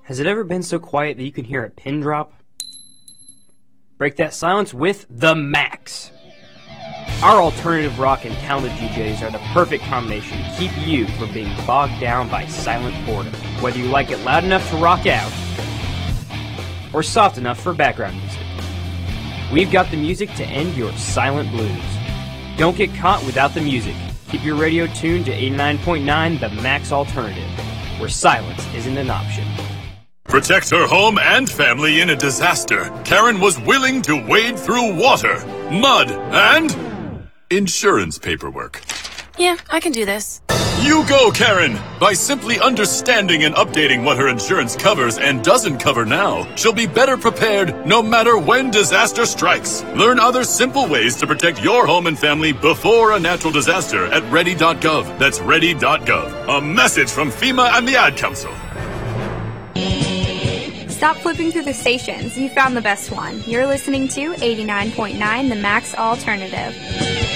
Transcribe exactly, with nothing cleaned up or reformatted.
Has it ever been so quiet that you can hear a pin drop? Break that silence with The Max. Our alternative rock and talented D Js are the perfect combination to keep you from being bogged down by silent boredom. Whether you like it loud enough to rock out, or soft enough for background music, we've got the music to end your silent blues. Don't get caught without the music. Keep your radio tuned to eighty-nine point nine The Max Alternative, where silence isn't an option. Protect her home and family in a disaster. Karen was willing to wade through water, mud, and insurance paperwork. Yeah, I can do this. You go, Karen! By simply understanding and updating what her insurance covers and doesn't cover now, she'll be better prepared no matter when disaster strikes. Learn other simple ways to protect your home and family before a natural disaster at ready dot gov. That's ready dot gov. A message from FEMA and the Ad Council. Stop flipping through the stations. You found the best one. You're listening to eighty-nine point nine The Max Alternative.